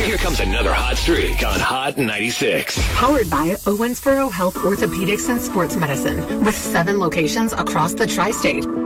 Here comes another hot streak on Hot 96. Powered by Owensboro Health Orthopedics and Sports Medicine with 7 locations across the tri-state.